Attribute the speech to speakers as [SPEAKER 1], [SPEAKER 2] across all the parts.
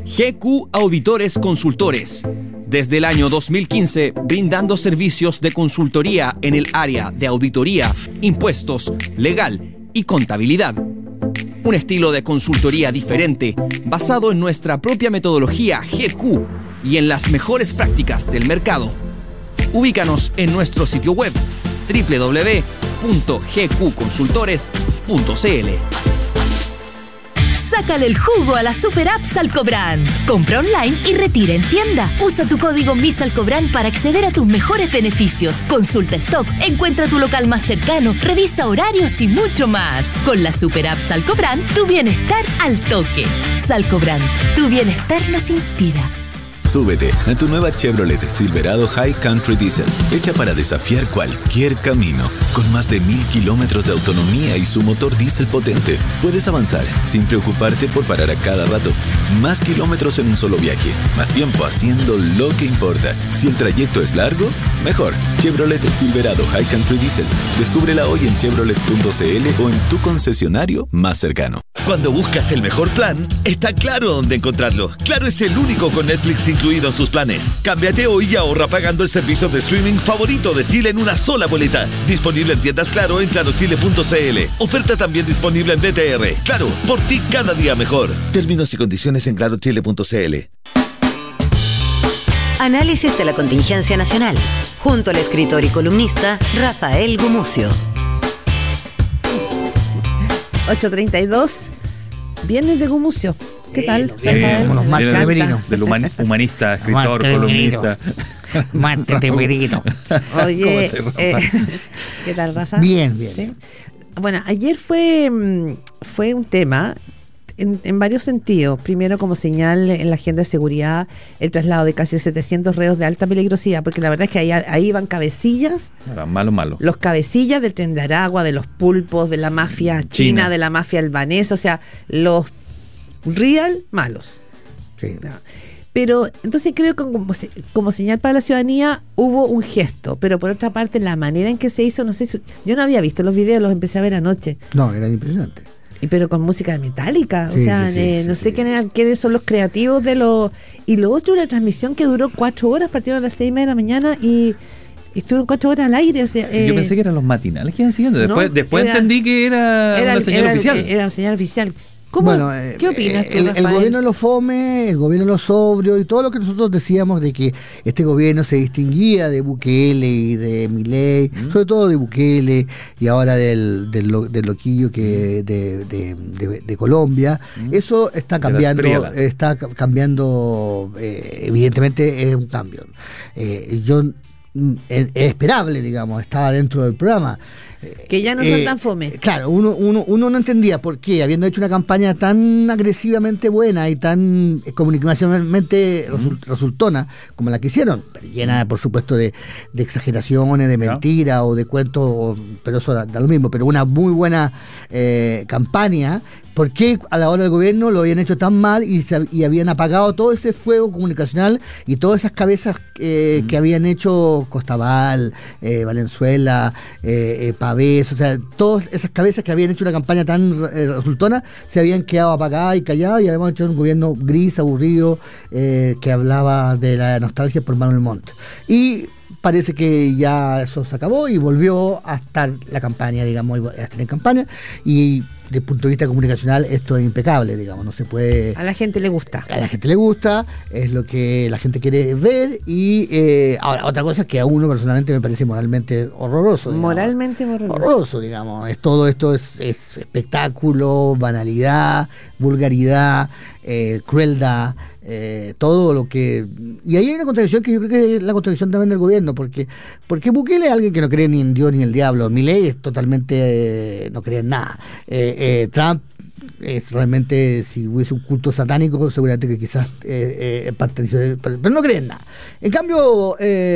[SPEAKER 1] GQ Auditores Consultores. Desde el año 2015, brindando servicios de consultoría en el área de auditoría, impuestos, legal y contabilidad. Un estilo de consultoría diferente, basado en nuestra propia metodología GQ y en las mejores prácticas del mercado. Ubícanos en nuestro sitio web www.gqconsultores.cl.
[SPEAKER 2] Sácale el jugo a la super app Salcobrand. Compra online y retira en tienda. Usa tu código MISALCOBRAND para acceder a tus mejores beneficios. Consulta stock, encuentra tu local más cercano, revisa horarios y mucho más. Con la super app Salcobrand, tu bienestar al toque. Salcobrand, tu bienestar nos inspira.
[SPEAKER 3] Súbete a tu nueva Chevrolet Silverado High Country Diesel, hecha para desafiar cualquier camino. Con más de 1000 kilómetros de autonomía y su motor diésel potente, puedes avanzar sin preocuparte por parar a cada rato. Más kilómetros en un solo viaje, más tiempo haciendo lo que importa. Si el trayecto es largo, mejor. Chevrolet Silverado High Country Diesel. Descúbrela hoy en chevrolet.cl o en tu concesionario más cercano.
[SPEAKER 4] Cuando buscas el mejor plan, está Claro dónde encontrarlo. Claro es el único con Netflix incluido en sus planes. Cámbiate hoy y ahorra pagando el servicio de streaming favorito de Chile en una sola boleta. Disponible en tiendas Claro en clarochile.cl. Oferta también disponible en BTR. Claro, por ti cada día mejor. Términos y condiciones en clarochile.cl.
[SPEAKER 5] Análisis de la contingencia nacional, junto al escritor y columnista Rafael Gumucio.
[SPEAKER 6] 8:32, viernes de Gumucio. ¿Qué tal?
[SPEAKER 7] Como los martes de verino.
[SPEAKER 8] Del humanista, escritor, columnista.
[SPEAKER 7] Martes de verino.
[SPEAKER 6] Oye, ¿qué tal, Rafa?
[SPEAKER 7] Bien, bien.
[SPEAKER 6] ¿Sí? Bueno, ayer fue un tema en varios sentidos. Primero, como señal en la agenda de seguridad, el traslado de casi 700 reos de alta peligrosidad, porque la verdad es que ahí iban cabecillas.
[SPEAKER 8] Malo.
[SPEAKER 6] Los cabecillas del Tren de Aragua, de los pulpos, de la mafia china, de la mafia albanesa, o sea, los real malos.
[SPEAKER 7] Sí.
[SPEAKER 6] Pero entonces creo que como señal para la ciudadanía hubo un gesto, pero por otra parte la manera en que se hizo, no sé, yo no había visto los videos, los empecé a ver anoche.
[SPEAKER 7] No, eran impresionantes.
[SPEAKER 6] Pero con música de Metallica,
[SPEAKER 7] sí,
[SPEAKER 6] o sea,
[SPEAKER 7] sí,
[SPEAKER 6] no sé quiénes son los creativos de los... Y lo otro, una transmisión que duró 4 horas, partieron a las 6:30 de la mañana y estuvieron 4 horas al aire. O sea,
[SPEAKER 8] yo pensé que eran los matinales que iban siguiendo. Después entendí que era una señal oficial.
[SPEAKER 6] Era una señal oficial. ¿Cómo?
[SPEAKER 7] Bueno,
[SPEAKER 6] ¿qué opinas tú,
[SPEAKER 7] el gobierno de lo fome, el gobierno de lo sobrio y todo lo que nosotros decíamos de que este gobierno se distinguía de Bukele y de Milei, sobre todo de Bukele y ahora del loquillo que de Colombia. Eso está cambiando, evidentemente es un cambio. Es esperable, digamos, estaba dentro del programa.
[SPEAKER 6] Que ya no son tan fome.
[SPEAKER 7] Claro, uno no entendía por qué, habiendo hecho una campaña tan agresivamente buena y tan comunicacionalmente resultona como la que hicieron, llena por supuesto de exageraciones, de mentiras o de cuentos, pero eso da lo mismo, pero una muy buena campaña. ¿Por qué a la hora del gobierno lo habían hecho tan mal y habían apagado todo ese fuego comunicacional y todas esas cabezas que habían hecho Costaval, Valenzuela, Pavés, o sea, todas esas cabezas que habían hecho una campaña tan resultona se habían quedado apagadas y calladas y habíamos hecho un gobierno gris, aburrido, que hablaba de la nostalgia por Manuel Montt. Y parece que ya eso se acabó y volvió a estar la campaña, digamos, a estar en campaña y desde el punto de vista comunicacional esto es impecable, digamos, no se puede...
[SPEAKER 6] A la gente le gusta.
[SPEAKER 7] A la gente le gusta, es lo que la gente quiere ver y ahora, otra cosa es que a uno personalmente me parece moralmente horroroso. Digamos.
[SPEAKER 6] Moralmente
[SPEAKER 7] horroroso, digamos. Todo esto es espectáculo, banalidad, vulgaridad, crueldad, todo lo que... Y ahí hay una contradicción que yo creo que es la contradicción también del gobierno, porque Bukele es alguien que no cree ni en Dios ni en el diablo, Milei es totalmente... no cree en nada, Trump es realmente, si hubiese un culto satánico, seguramente que quizás pero no creen nada. En cambio,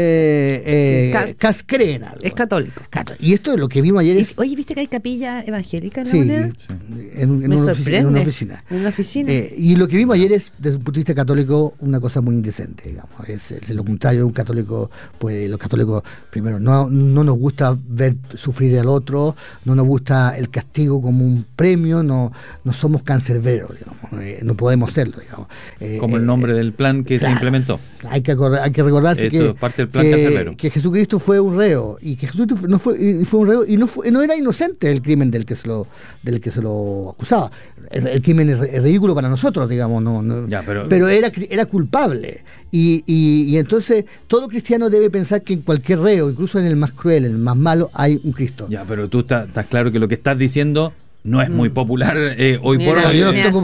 [SPEAKER 7] Kast cree en algo.
[SPEAKER 6] Es católico.
[SPEAKER 7] Y esto es lo que vimos ayer.
[SPEAKER 6] Oye, ¿viste que hay capilla evangélica en la
[SPEAKER 7] sí,
[SPEAKER 6] moneda?
[SPEAKER 7] Sí. En una oficina.
[SPEAKER 6] En una oficina.
[SPEAKER 7] Y lo que vimos ayer es, desde un punto de vista católico, una cosa muy indecente, digamos. Es lo contrario de un católico. Pues los católicos, primero, no nos gusta ver sufrir al otro, no nos gusta el castigo como un premio, no somos cancerberos, digamos, no podemos serlo, digamos.
[SPEAKER 8] Como el nombre del plan que se implementó.
[SPEAKER 7] Hay que recordarse
[SPEAKER 8] Esto es parte del plan cancerbero.
[SPEAKER 7] Que Jesucristo fue un reo, y que Jesucristo fue un reo y no era inocente del crimen del que se lo acusaba. El crimen es ridículo para nosotros, digamos, pero era culpable. Y entonces todo cristiano debe pensar que en cualquier reo, incluso en el más cruel, en el más malo, hay un Cristo.
[SPEAKER 8] Ya, pero tú estás claro que lo que estás diciendo no es muy popular hoy por hoy.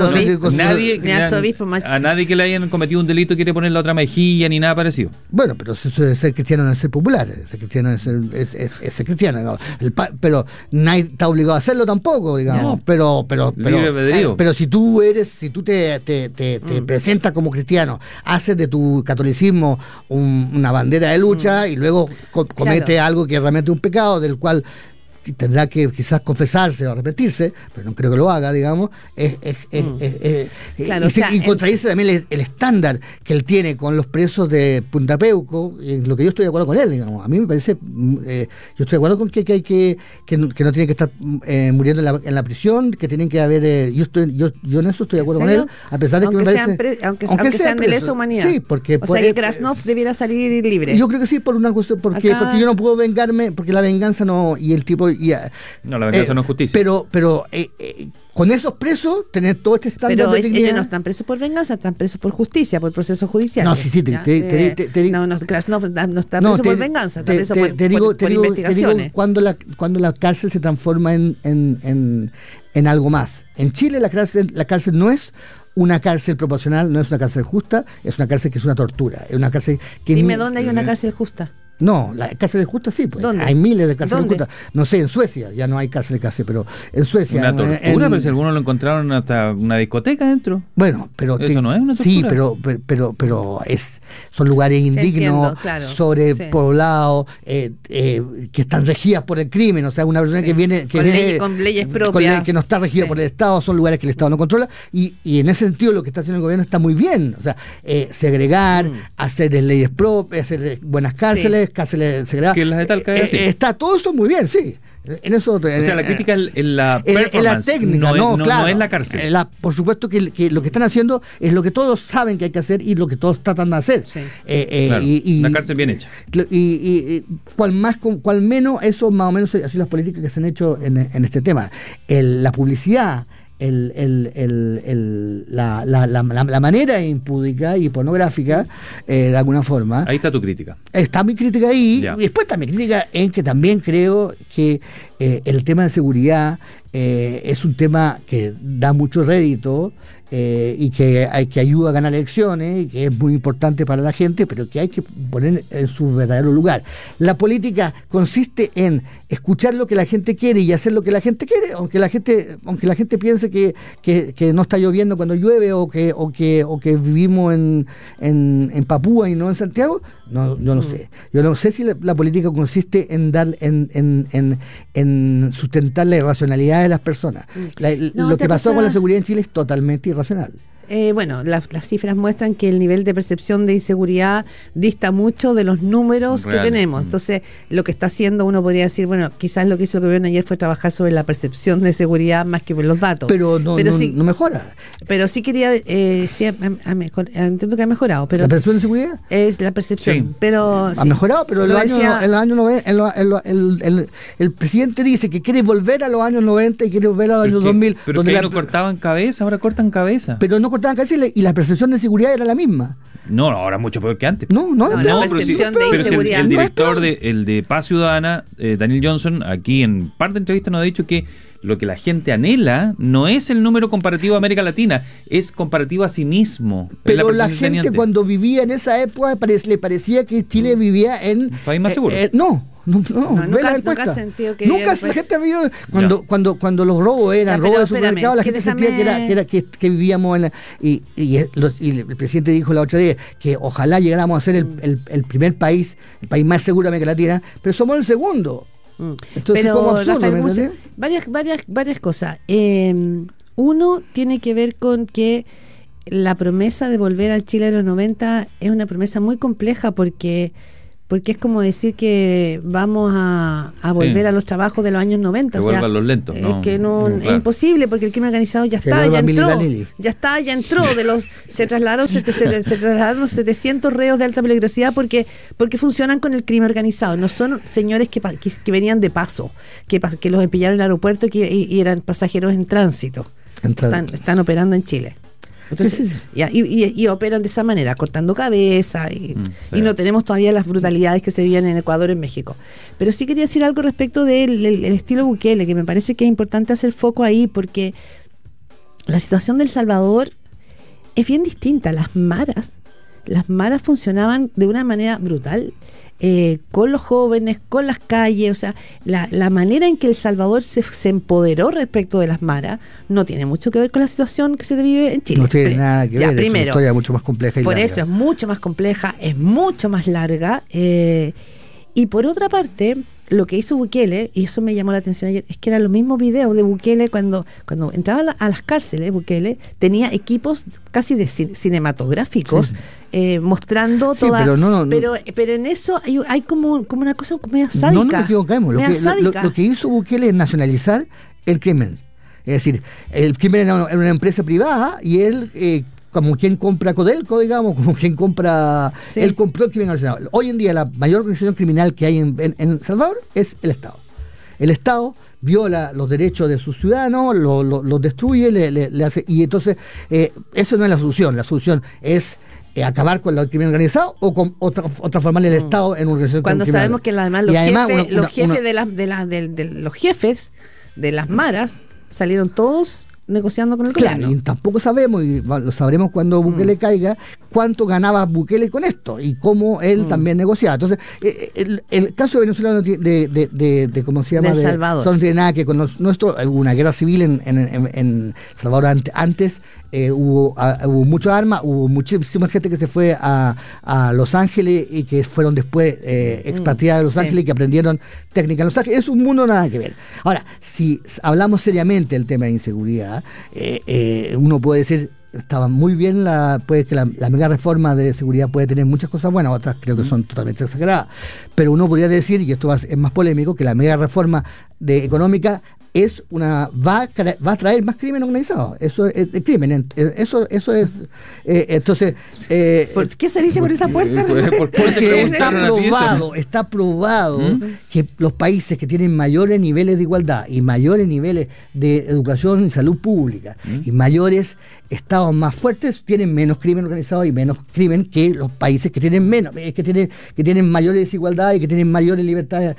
[SPEAKER 8] A nadie que le hayan cometido un delito quiere poner la otra mejilla ni nada parecido.
[SPEAKER 7] Bueno, pero eso de ser cristiano no es ser popular, ser cristiano es ser cristiano, digamos. Pero nadie está obligado a hacerlo tampoco, digamos. No. Pero si tú te presentas como cristiano, haces de tu catolicismo una bandera de lucha y luego cometes algo que realmente es un pecado del cual tendrá que quizás confesarse o arrepentirse, pero no creo que lo haga, digamos, y contradice también el estándar que él tiene con los presos de Punta Peuco, en lo que yo estoy de acuerdo con él, digamos. A mí me parece, yo estoy de acuerdo con que no tiene que estar muriendo en la prisión, que tienen que haber, yo en eso estoy de acuerdo con él, a pesar de que me parece...
[SPEAKER 6] Aunque sean de lesa humanidad.
[SPEAKER 7] Sí, porque...
[SPEAKER 6] O sea, que Krasnov debiera salir libre.
[SPEAKER 7] Yo creo que sí, por una cuestión, porque yo no puedo vengarme, porque la venganza no, y el tipo...
[SPEAKER 8] No, la venganza no es justicia.
[SPEAKER 7] Pero con esos presos, tener todo este estándar de dignidad...
[SPEAKER 6] Ellos no están presos por venganza, están presos por justicia, por proceso judicial.
[SPEAKER 7] No, sí,
[SPEAKER 6] Krasnov no está preso por venganza, está preso por investigaciones.
[SPEAKER 7] Cuando la cárcel se transforma en algo más. En Chile la cárcel no es una cárcel proporcional, no es una cárcel justa, es una cárcel que es una tortura. Es una cárcel que
[SPEAKER 6] Dime dónde hay una cárcel justa.
[SPEAKER 7] No, la cárcel justa sí, pues.
[SPEAKER 6] ¿Dónde?
[SPEAKER 7] Hay miles de cárceles justas. No sé, en Suecia ya no hay cárcel, pero en Suecia...
[SPEAKER 8] Una tortura, pero si algunos lo encontraron hasta una discoteca dentro.
[SPEAKER 7] Bueno, pero...
[SPEAKER 8] Eso no es una tortura.
[SPEAKER 7] Sí, pero son lugares indignos, sobrepoblados, que están regidas por el crimen, o sea, una persona que viene...
[SPEAKER 6] con leyes propias.
[SPEAKER 7] Que no está regida por el Estado, son lugares que el Estado no controla, y en ese sentido lo que está haciendo el gobierno está muy bien, o sea, segregar, hacer leyes propias, hacer buenas cárceles, cárceles segregadas.
[SPEAKER 8] Que las de Talca
[SPEAKER 7] está todo eso muy bien, sí. En eso,
[SPEAKER 8] o sea, la crítica en la performance,
[SPEAKER 7] en la técnica,
[SPEAKER 8] no es la cárcel.
[SPEAKER 7] Por supuesto que lo que están haciendo es lo que todos saben que hay que hacer y lo que todos tratan de hacer.
[SPEAKER 8] Sí. Una cárcel bien hecha.
[SPEAKER 7] Y cual menos, eso más o menos así las políticas que se han hecho en este tema. La publicidad, la manera impúdica y pornográfica, de alguna forma.
[SPEAKER 8] Ahí está tu crítica.
[SPEAKER 7] Está mi crítica ahí. Y después está mi crítica en que también creo que el tema de seguridad es un tema que da mucho rédito, y que ayuda a ganar elecciones y que es muy importante para la gente, pero que hay que poner en su verdadero lugar. La política consiste en escuchar lo que la gente quiere y hacer lo que la gente quiere, aunque la gente piense que no está lloviendo cuando llueve o que vivimos en Papúa y no en Santiago. Yo no sé. Yo no sé si la política consiste en dar en sustentar la irracionalidad de las personas. Lo que pasó con la seguridad en Chile es totalmente irracional.
[SPEAKER 6] Bueno, las cifras muestran que el nivel de percepción de inseguridad dista mucho de los números que tenemos. Entonces, lo que está haciendo, uno podría decir, bueno, quizás lo que hizo el gobierno ayer fue trabajar sobre la percepción de seguridad más que por los datos.
[SPEAKER 7] Pero no mejora.
[SPEAKER 6] Pero sí quería, entiendo que ha mejorado. Pero
[SPEAKER 7] ¿la percepción de seguridad?
[SPEAKER 6] Es la percepción. Sí. Pero
[SPEAKER 7] ha mejorado, pero en los años 90, el presidente dice que quiere volver a los años 90 y quiere volver a los años 2000.
[SPEAKER 8] Pero que no cortaban cabeza, ahora cortan cabeza.
[SPEAKER 7] Pero no cortaban cabeza y la percepción de seguridad era la misma.
[SPEAKER 8] No, ahora mucho peor que antes.
[SPEAKER 6] La percepción de inseguridad.
[SPEAKER 8] El director de Paz Ciudadana, Daniel Johnson, aquí en parte de entrevistas nos ha dicho que lo que la gente anhela no es el número comparativo a América Latina, es comparativo a sí mismo.
[SPEAKER 7] Pero la gente cuando vivía en esa época le parecía que Chile vivía en...
[SPEAKER 8] ¿Un país más seguro?
[SPEAKER 6] Nunca has sentido que...
[SPEAKER 7] Nunca la gente ha vivido... Cuando los robos eran robos de supermercado, la gente sentía que vivíamos en la... Y el presidente dijo la otra vez que ojalá llegáramos a ser el primer país, el país más seguro de América Latina, pero somos el segundo. Entonces,
[SPEAKER 6] pero
[SPEAKER 7] como absurdo,
[SPEAKER 6] varias cosas. Uno tiene que ver con que la promesa de volver al Chile de los 90 es una promesa muy compleja porque porque es como decir que vamos a volver a los trabajos de los años 90.
[SPEAKER 8] Que vuelvan los lentos.
[SPEAKER 6] Es que no, es imposible, porque el crimen organizado ya
[SPEAKER 7] Que
[SPEAKER 6] está,
[SPEAKER 7] vuelva
[SPEAKER 6] ya entró. Se trasladaron 700 reos de alta peligrosidad porque funcionan con el crimen organizado. No son señores que venían de paso, que los pillaron en el aeropuerto y eran pasajeros en tránsito. Están operando en Chile. Entonces, y operan de esa manera, cortando cabeza y no tenemos todavía las brutalidades que se viven en Ecuador, en México. Pero sí quería decir algo respecto del estilo Bukele, que me parece que es importante hacer foco ahí, porque la situación de El Salvador es bien distinta. Las maras funcionaban de una manera brutal, con los jóvenes, con las calles. O sea, la manera en que El Salvador se empoderó respecto de las maras no tiene mucho que ver con la situación que se vive en Chile.
[SPEAKER 7] No tiene nada que ver,
[SPEAKER 6] primero,
[SPEAKER 7] es una historia mucho más compleja y
[SPEAKER 6] por
[SPEAKER 7] larga.
[SPEAKER 6] eso es mucho más compleja, es mucho más larga, y por otra parte, lo que hizo Bukele, y eso me llamó la atención ayer, es que eran los mismos videos de Bukele cuando entraba a las cárceles. Bukele tenía equipos casi cinematográficos, mostrando toda... Pero en eso hay como una cosa media sádica.
[SPEAKER 7] No nos equivocamos. Lo que hizo Bukele es nacionalizar el crimen. Es decir, el crimen era una empresa privada y él... como quien compra Codelco, digamos, como quien compra... Sí. Él compró el crimen organizado. Hoy en día la mayor organización criminal que hay en El Salvador es el Estado. El Estado viola los derechos de sus ciudadanos, los destruye, le hace... Y entonces, eso no es la solución. La solución es acabar con el crimen organizado o transformar el Estado en una organización
[SPEAKER 6] cuando
[SPEAKER 7] criminal.
[SPEAKER 6] Sabemos que además los jefes de las maras salieron todos negociando con el gobierno.
[SPEAKER 7] Y tampoco sabemos, y lo sabremos cuando Bukele caiga, cuánto ganaba Bukele con esto y cómo él también negociaba. Entonces, el caso venezolano de ¿cómo se llama?
[SPEAKER 6] De Salvador.
[SPEAKER 7] No tiene nada que con nuestro. Hubo una guerra civil en Salvador antes, hubo muchas armas, hubo muchísima gente que se fue a Los Ángeles y que fueron después expatriados a Los Ángeles y que aprendieron técnicas en Los Ángeles. Es un mundo nada que ver. Ahora, si hablamos seriamente del tema de inseguridad, uno puede decir, estaba muy bien, puede que la mega reforma de seguridad puede tener muchas cosas buenas, otras creo que son totalmente exageradas, pero uno podría decir, y esto es más polémico, que la mega reforma económica va a traer más crimen organizado. Eso es el crimen. Eso es entonces
[SPEAKER 6] ¿por qué saliste por esa puerta?
[SPEAKER 7] Porque está probado que los países que tienen mayores niveles de igualdad y mayores niveles de educación y salud pública y mayores estados más fuertes tienen menos crimen organizado y menos crimen que los países que tienen menos, que tienen mayores desigualdades y que tienen mayores libertades.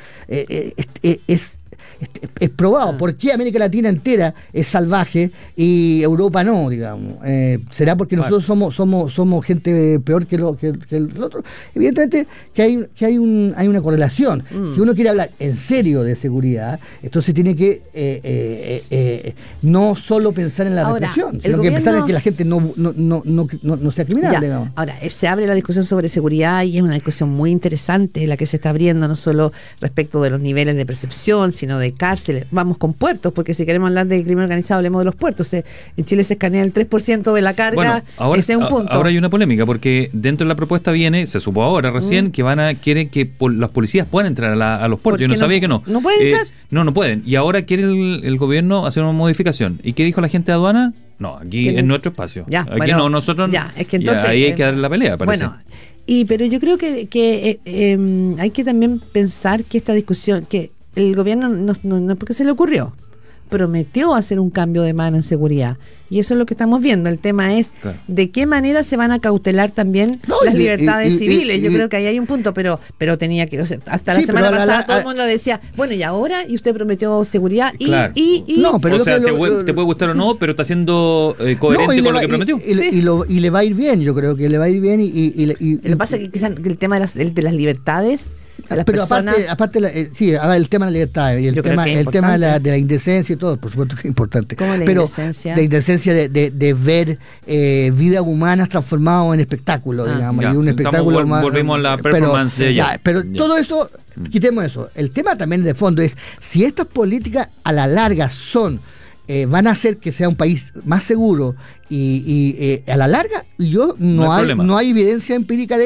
[SPEAKER 7] Es probado. ¿Por qué América Latina entera es salvaje y Europa no, digamos? ¿Será porque nosotros somos gente peor que el otro? Evidentemente que hay una correlación. Si uno quiere hablar en serio de seguridad, entonces tiene que no solo pensar en la represión, sino que pensar en que la gente no sea criminal, digamos.
[SPEAKER 6] Ahora, se abre la discusión sobre seguridad y es una discusión muy interesante la que se está abriendo, no solo respecto de los niveles de percepción, sino de cárceles. Vamos con puertos, porque si queremos hablar de crimen organizado, hablemos de los puertos. En Chile se escanea el 3% de la carga.
[SPEAKER 8] Bueno,
[SPEAKER 6] ese es un punto.
[SPEAKER 8] Ahora hay una polémica, porque dentro de la propuesta se supo ahora recién, que quieren que los policías puedan entrar a los puertos. Yo no sabía que no.
[SPEAKER 6] ¿No pueden entrar?
[SPEAKER 8] No pueden. Y ahora quiere el gobierno hacer una modificación. ¿Y qué dijo la gente de aduana? No, aquí es nuestro espacio. Aquí no, nosotros.
[SPEAKER 6] Es que entonces,
[SPEAKER 8] ahí hay que dar la pelea, parece.
[SPEAKER 6] Bueno, pero yo creo que hay que también pensar que esta discusión, que el gobierno no es porque se le ocurrió, prometió hacer un cambio de mano en seguridad. Y eso es lo que estamos viendo. El tema es de qué manera se van a cautelar también las libertades civiles. Yo creo que ahí hay un punto, pero tenía que... hasta la semana pasada todo el mundo decía, bueno, ¿y ahora? Y usted prometió seguridad
[SPEAKER 7] No, pero
[SPEAKER 8] te puede gustar o no, pero está siendo coherente con lo que prometió.
[SPEAKER 7] Y le va a ir bien, yo creo que le va a ir bien. Lo
[SPEAKER 6] que pasa es que quizás el tema de las libertades...
[SPEAKER 7] Pero aparte el tema de la libertad y el tema de la indecencia y todo, por supuesto que es importante.
[SPEAKER 6] ¿Cómo la indecencia?
[SPEAKER 7] La indecencia de ver vidas humanas transformadas en espectáculo, digamos, y un espectáculo más.
[SPEAKER 8] Volvimos a la performance
[SPEAKER 7] pero todo eso, quitemos eso. El tema también de fondo es si estas políticas a la larga van a hacer que sea un país más seguro y a la larga no hay evidencia empírica de esto.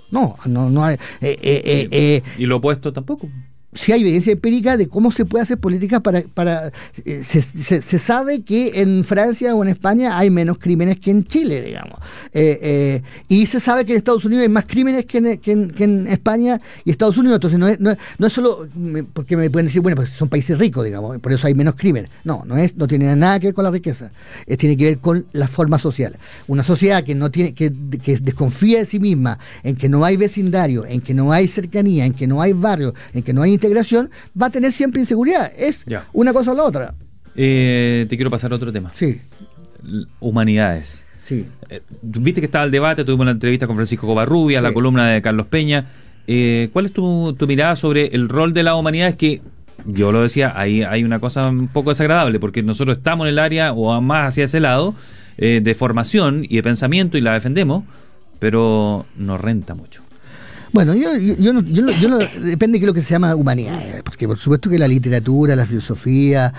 [SPEAKER 7] No hay.
[SPEAKER 8] Y lo opuesto tampoco.
[SPEAKER 7] Sí hay evidencia empírica de cómo se puede hacer políticas para se sabe que en Francia o en España hay menos crímenes que en Chile, digamos. Y se sabe que en Estados Unidos hay más crímenes que en España y Estados Unidos. Entonces no es solo porque me pueden decir, bueno, pues son países ricos, digamos, por eso hay menos crímenes. No tiene nada que ver con la riqueza. Tiene que ver con la forma social. Una sociedad que no tiene que desconfía de sí misma, en que no hay vecindario, en que no hay cercanía, en que no hay barrio, en que no hay integración, va a tener siempre inseguridad. Es una cosa o la otra.
[SPEAKER 8] Te quiero pasar a otro tema.
[SPEAKER 7] Sí.
[SPEAKER 8] Humanidades.
[SPEAKER 7] Sí.
[SPEAKER 8] Viste que estaba el debate, tuvimos una entrevista con Francisco Covarrubias, la columna de Carlos Peña. ¿Cuál es tu mirada sobre el rol de las humanidades? Que yo lo decía, ahí hay una cosa un poco desagradable, porque nosotros estamos en el área, o más hacia ese lado, de formación y de pensamiento, y la defendemos, pero nos renta mucho.
[SPEAKER 7] Bueno, yo no, depende de qué es lo que se llama humanidades, porque por supuesto que la literatura, la filosofía,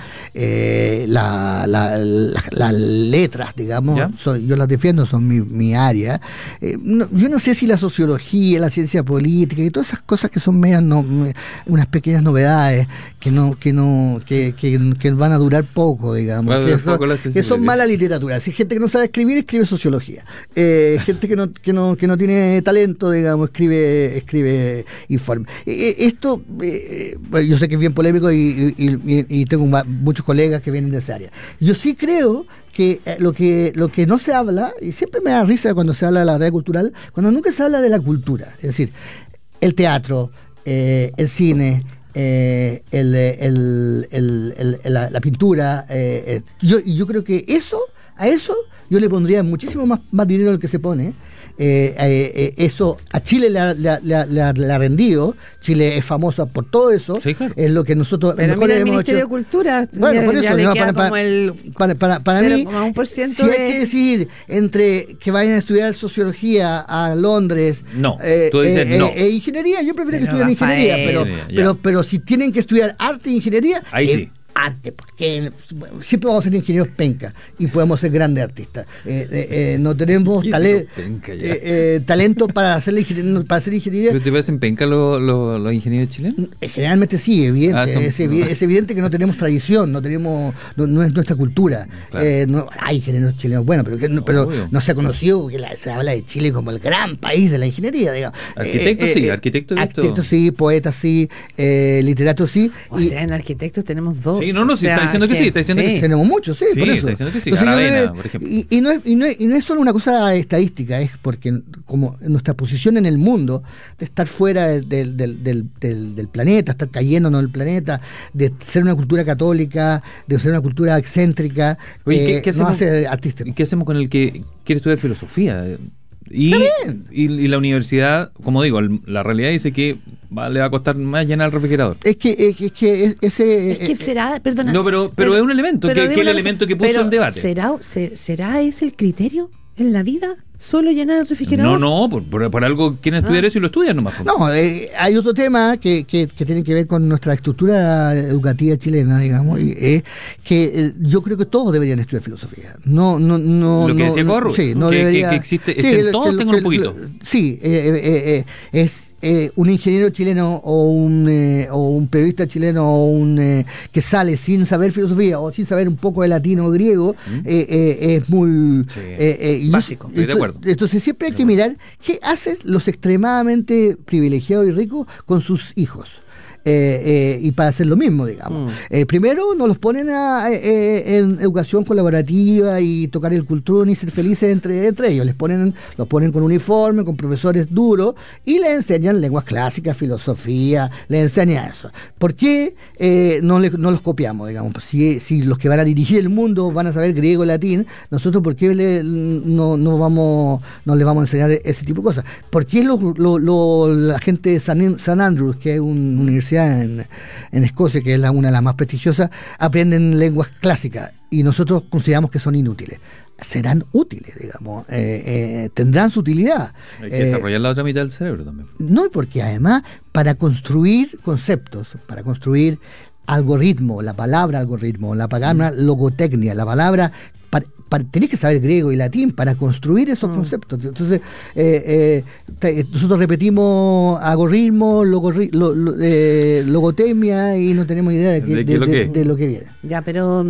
[SPEAKER 7] las letras, digamos, yo las defiendo, son mi área. Yo no sé si la sociología, la ciencia política y todas esas cosas que son unas pequeñas novedades que van a durar poco, digamos, que son mala literatura. Si hay gente que no sabe escribir, escribe sociología. Gente que no tiene talento, digamos, escribe informe. Esto, yo sé que es bien polémico y tengo muchos colegas que vienen de esa área. Yo sí creo que lo que no se habla, y siempre me da risa cuando se habla de la realidad cultural, cuando nunca se habla de la cultura, es decir, el teatro, el cine, la pintura, yo creo que a eso yo le pondría muchísimo más dinero del que se pone. Eso a Chile le ha rendido. Chile es famosa por todo eso. Sí, claro. Es lo que nosotros
[SPEAKER 6] pero mejor el Ministerio de Cultura,
[SPEAKER 7] bueno, por eso para mí,
[SPEAKER 6] 0,1%
[SPEAKER 7] si hay que decidir entre que vayan a estudiar sociología a Londres,
[SPEAKER 8] tú dices
[SPEAKER 7] ingeniería, yo prefiero que estudien ingeniería, pero si tienen que estudiar arte e ingeniería,
[SPEAKER 8] ahí sí.
[SPEAKER 7] Arte, porque siempre vamos a ser ingenieros penca y podemos ser grandes artistas. No tenemos talento para hacer ingeniería.
[SPEAKER 8] ¿Pero te parecen penca los ingenieros chilenos?
[SPEAKER 7] Generalmente sí, evidente. Es evidente que no tenemos tradición, no es nuestra cultura. Claro. Hay ingenieros chilenos buenos, pero no se ha conocido que se habla de Chile como el gran país de la ingeniería, digamos.
[SPEAKER 8] Arquitectos
[SPEAKER 7] sí, poetas sí, literatos sí.
[SPEAKER 6] O sea, en arquitectos tenemos dos.
[SPEAKER 8] Sí, sí, está diciendo que sí, está diciendo que sí.
[SPEAKER 7] Tenemos muchos, sí, por eso.
[SPEAKER 8] Está diciendo que sí.
[SPEAKER 7] Entonces,
[SPEAKER 8] por ejemplo.
[SPEAKER 7] Y no es solo una cosa estadística, es porque como nuestra posición en el mundo, de estar fuera del planeta, estar cayéndonos del planeta, de ser una cultura católica, de ser una cultura excéntrica,
[SPEAKER 8] ¿qué
[SPEAKER 7] nos hace artistas.
[SPEAKER 8] ¿Y qué hacemos con el que quiere estudiar filosofía? Y la universidad, como digo, la realidad dice que le va a costar más llenar el refrigerador.
[SPEAKER 7] Es que
[SPEAKER 6] será, perdona.
[SPEAKER 8] No, pero es un elemento, que es el elemento que puso en debate.
[SPEAKER 6] ¿Será ese el criterio en la vida? ¿Solo llenar el refrigerador?
[SPEAKER 8] No, por algo quieren estudiar eso y lo estudian nomás.
[SPEAKER 7] No, hay otro tema que tiene que ver con nuestra estructura educativa chilena, digamos, y es que yo creo que todos deberían estudiar filosofía. No,
[SPEAKER 8] lo que decía Corru,
[SPEAKER 7] sí,
[SPEAKER 8] que existe, todos tengan un poquito.
[SPEAKER 7] Sí, es un ingeniero chileno o un periodista chileno o que sale sin saber filosofía o sin saber un poco de latín o griego, es muy
[SPEAKER 8] básico, estoy de acuerdo.
[SPEAKER 7] Entonces siempre hay que mirar qué hacen los extremadamente privilegiados y ricos con sus hijos. Y para hacer lo mismo, digamos. Primero nos los ponen en educación colaborativa y tocar el cultrón y ser felices entre ellos. Los ponen con uniforme, con profesores duros y les enseñan lenguas clásicas, filosofía, les enseñan eso. ¿Por qué no los copiamos, digamos? Si los que van a dirigir el mundo van a saber griego y latín, nosotros ¿por qué no les vamos a enseñar ese tipo de cosas? ¿Por qué la gente de St. Andrews, que es una universidad en Escocia, que es una de las más prestigiosas, aprenden lenguas clásicas y nosotros consideramos que son inútiles? Serán útiles, digamos, tendrán su utilidad.
[SPEAKER 8] Hay que desarrollar la otra mitad del cerebro también.
[SPEAKER 7] No, porque además para construir conceptos, para construir algoritmo, la palabra algoritmo, la palabra logotecnia, la palabra tenés que saber griego y latín para construir esos conceptos. Entonces, nosotros repetimos algoritmos, logotemia y no tenemos idea de lo que viene.
[SPEAKER 6] Ya, pero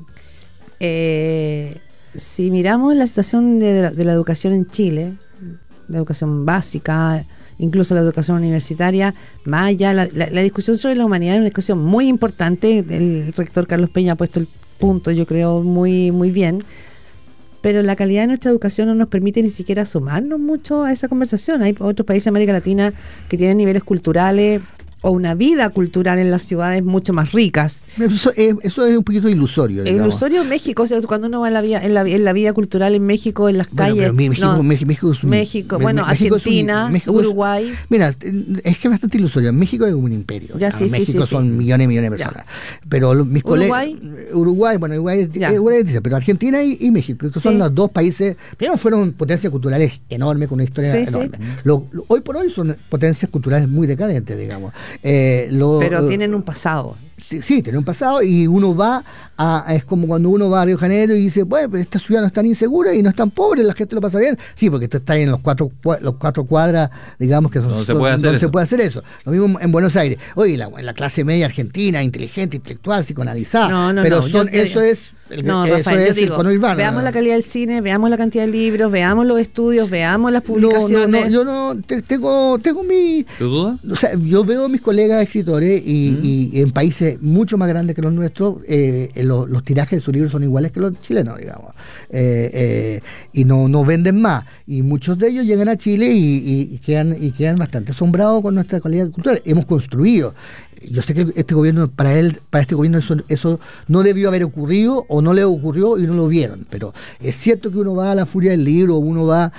[SPEAKER 6] si miramos la situación de la educación en Chile, la educación básica, incluso la educación universitaria, más allá, la discusión sobre la humanidad es una discusión muy importante. El rector Carlos Peña ha puesto el punto, yo creo, muy, muy bien. Pero la calidad de nuestra educación no nos permite ni siquiera sumarnos mucho a esa conversación. Hay otros países de América Latina que tienen niveles culturales o una vida cultural en las ciudades mucho más ricas.
[SPEAKER 7] Eso es un poquito ilusorio.
[SPEAKER 6] Es ilusorio en México, o sea, cuando uno va en la vida cultural en México, en las calles. México, Argentina, Uruguay.
[SPEAKER 7] Mira, es que es bastante ilusorio. México es un imperio. México son millones y millones de personas. Pero mis colegas. Uruguay, pero Argentina y México, que son los dos países. Primero fueron potencias culturales enormes, con una historia enorme. Hoy por hoy son potencias culturales muy decadentes, digamos.
[SPEAKER 6] Pero tienen un pasado.
[SPEAKER 7] Sí, tienen un pasado y uno va es como cuando uno va a Río de Janeiro y dice, bueno, esta ciudad no es tan insegura y no es tan pobre, la gente lo pasa bien. Sí, porque tú estás en los cuatro cuadras, digamos que no se puede hacer eso. Lo mismo en Buenos Aires. Oye, la clase media argentina, inteligente, intelectual, psicoanalizada. Eso es el conurbano.
[SPEAKER 6] Veamos la calidad del cine, veamos la cantidad de libros, veamos los estudios, veamos las publicaciones.
[SPEAKER 7] Yo tengo mi...
[SPEAKER 8] ¿Tu duda?
[SPEAKER 7] O sea, yo veo a mis colegas escritores y en países mucho más grandes que los nuestros, los tirajes de sus libros son iguales que los chilenos, digamos. Y no venden más. Y muchos de ellos llegan a Chile y quedan bastante asombrados con nuestra calidad cultural. Hemos construido. Yo sé que este gobierno, para este gobierno eso no debió haber ocurrido o no le ocurrió y no lo vieron. Pero es cierto que uno va a la Furia del Libro, uno va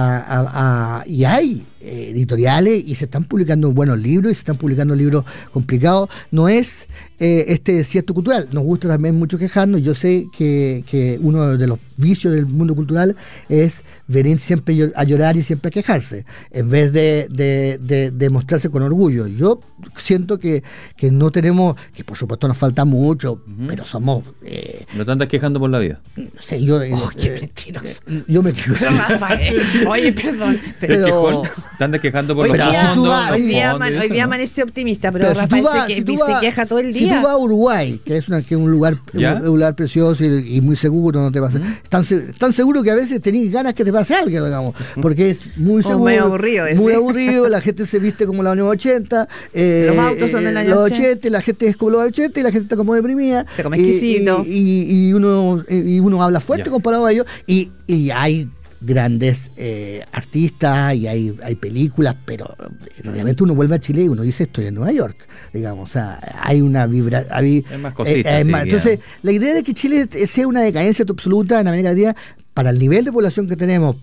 [SPEAKER 7] y hay editoriales y se están publicando buenos libros y se están publicando libros complicados. No es este desierto cultural. Nos gusta también mucho quejarnos. Yo sé que uno de los vicios del mundo cultural es venir siempre a llorar y siempre a quejarse, en vez de mostrarse con orgullo. Yo siento que no tenemos, que por supuesto nos falta mucho, pero somos...
[SPEAKER 8] ¿No te andas quejando por la vida?
[SPEAKER 7] Sí, yo...
[SPEAKER 6] qué mentiroso.
[SPEAKER 7] Yo me quejo.
[SPEAKER 6] Oye, perdón.
[SPEAKER 7] Pero
[SPEAKER 8] te andas quejando por los
[SPEAKER 6] fondos. Hoy día amanecí optimista, pero Rafael se queja todo el día.
[SPEAKER 7] Si tú vas a Uruguay, que es un lugar precioso y muy seguro, no te pasa. Tan seguro que a veces tenés ganas que te pase algo, digamos, porque es muy seguro.
[SPEAKER 6] Muy aburrido.
[SPEAKER 7] Muy aburrido, la gente se viste como los años 80.
[SPEAKER 6] Los autos son del año
[SPEAKER 7] 80, la gente es como los 80 y la gente está como deprimida.
[SPEAKER 6] Se come exquisito.
[SPEAKER 7] Y uno habla fuerte comparado a ellos. Y hay grandes artistas y hay películas, pero realmente uno vuelve a Chile y uno dice estoy en Nueva York, digamos, o sea, hay una vibra,
[SPEAKER 8] es más cositas,
[SPEAKER 7] entonces la idea de que Chile sea una decadencia absoluta en América Latina, para el nivel de población que tenemos,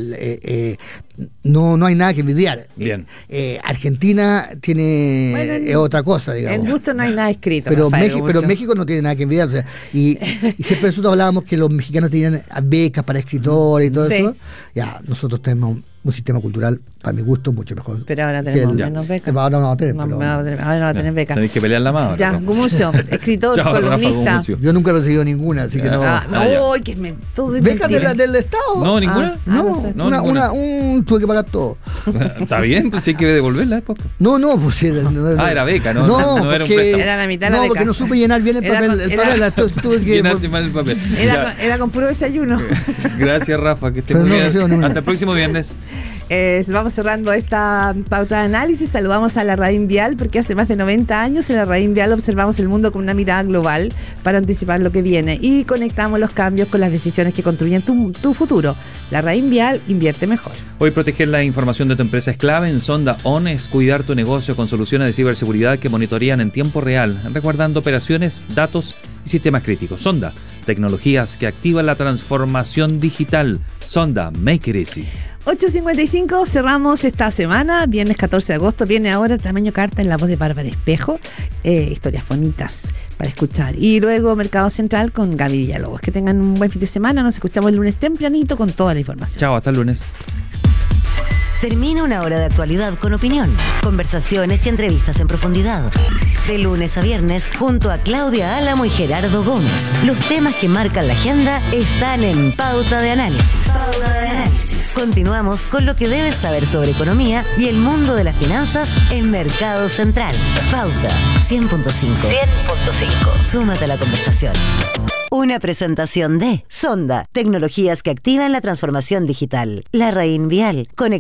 [SPEAKER 7] no hay nada que envidiar.
[SPEAKER 8] Bien.
[SPEAKER 7] Argentina tiene otra cosa, digamos.
[SPEAKER 6] En gusto no hay nada escrito.
[SPEAKER 7] Pero México no tiene nada que envidiar. O sea, y siempre nosotros hablábamos que los mexicanos tenían becas para escritores y todo eso. Ya, nosotros tenemos un sistema cultural, para mi gusto, mucho mejor.
[SPEAKER 6] Pero ahora tenemos menos becas.
[SPEAKER 7] Ahora no vamos a tener.
[SPEAKER 6] Ahora no va a tener becas.
[SPEAKER 8] Tenéis que pelear la mano.
[SPEAKER 6] Ya, Gumucio, escritor, columnista.
[SPEAKER 7] Yo nunca he recibido ninguna, así que no.
[SPEAKER 6] ¡Uy, que todo es
[SPEAKER 7] becas del Estado!
[SPEAKER 8] No, ninguna.
[SPEAKER 7] Tuve que pagar todo.
[SPEAKER 8] Está bien, pues sí hay que devolverla después.
[SPEAKER 7] No, pues sí.
[SPEAKER 8] Era beca, no era un préstamo.
[SPEAKER 6] Era la mitad de la beca.
[SPEAKER 7] No, porque no supe llenar bien el papel. Tuve que
[SPEAKER 8] llenar mal el papel.
[SPEAKER 6] Era con puro desayuno.
[SPEAKER 8] Gracias, Rafa, que estés muy bien. Hasta el próximo viernes.
[SPEAKER 6] Vamos cerrando esta pauta de análisis. Saludamos a la Radín Vial, porque hace más de 90 años en la Radín Vial observamos el mundo con una mirada global para anticipar lo que viene y conectamos los cambios con las decisiones que construyen tu futuro. La Radín Vial invierte mejor.
[SPEAKER 8] Hoy proteger la información de tu empresa es clave. En Sonda On es cuidar tu negocio con soluciones de ciberseguridad que monitorean en tiempo real, resguardando operaciones, datos y sistemas críticos. Sonda, tecnologías que activan la transformación digital. Sonda, make it easy.
[SPEAKER 6] 8:55, cerramos esta semana, viernes 14 de agosto, viene ahora Tamaño Carta en la voz de Bárbara Espejo, historias bonitas para escuchar, y luego Mercado Central con Gaby Villalobos. Que tengan un buen fin de semana, nos escuchamos el lunes tempranito con toda la información.
[SPEAKER 8] Chao, hasta el lunes.
[SPEAKER 5] Termina una hora de actualidad con opinión, conversaciones y entrevistas en profundidad. De lunes a viernes, junto a Claudia Álamo y Gerardo Gómez. Los temas que marcan la agenda están en Pauta de Análisis. Pauta de Análisis. Continuamos con lo que debes saber sobre economía y el mundo de las finanzas en Mercado Central. Pauta 100.5. Súmate a la conversación. Una presentación de Sonda, tecnologías que activan la transformación digital. La Raín Vial, conectando